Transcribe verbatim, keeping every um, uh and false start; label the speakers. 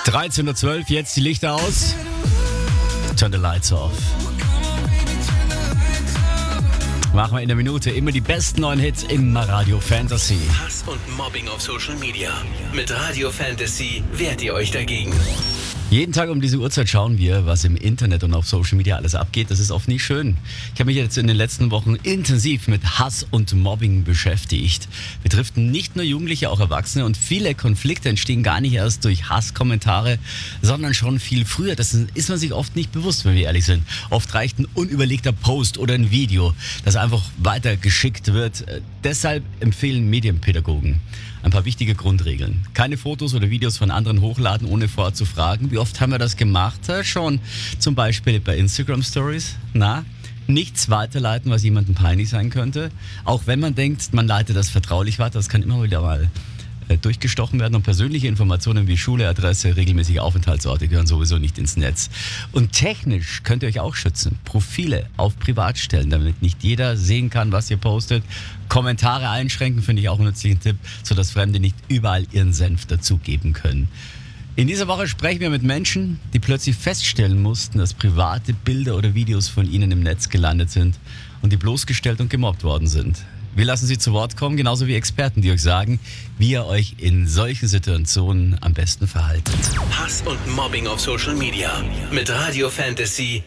Speaker 1: dreizehn Uhr zwölf, jetzt die Lichter aus. Turn the lights off. Machen wir in der Minute immer die besten neuen Hits in Radio Fantasy.
Speaker 2: Hass und Mobbing auf Social Media. Mit Radio Fantasy wehrt ihr euch dagegen.
Speaker 1: Jeden Tag um diese Uhrzeit schauen wir, was im Internet und auf Social Media alles abgeht. Das ist oft nicht schön. Ich habe mich jetzt in den letzten Wochen intensiv mit Hass und Mobbing beschäftigt. Betrifft nicht nur Jugendliche, auch Erwachsene. Und viele Konflikte entstehen gar nicht erst durch Hasskommentare, sondern schon viel früher. Das ist man sich oft nicht bewusst, wenn wir ehrlich sind. Oft reicht ein unüberlegter Post oder ein Video, das einfach weitergeschickt wird. Deshalb empfehlen Medienpädagogen ein paar wichtige Grundregeln. Keine Fotos oder Videos von anderen hochladen, ohne vorher zu fragen. Wie oft haben wir das gemacht? Ja, schon zum Beispiel bei Instagram Stories. Na, nichts weiterleiten, was jemandem peinlich sein könnte. Auch wenn man denkt, man leitet das vertraulich weiter, das kann immer wieder mal äh, durchgestochen werden. Und persönliche Informationen wie Schule, Adresse, regelmäßige Aufenthaltsorte gehören sowieso nicht ins Netz. Und technisch könnt ihr euch auch schützen. Profile auf privat stellen, damit nicht jeder sehen kann, was ihr postet. Kommentare einschränken, finde ich auch einen nützlichen Tipp, sodass Fremde nicht überall ihren Senf dazugeben können. In dieser Woche sprechen wir mit Menschen, die plötzlich feststellen mussten, dass private Bilder oder Videos von ihnen im Netz gelandet sind und die bloßgestellt und gemobbt worden sind. Wir lassen sie zu Wort kommen, genauso wie Experten, die euch sagen, wie ihr euch in solchen Situationen am besten verhaltet.
Speaker 2: Hass und Mobbing auf Social Media. Mit Radio Fantasy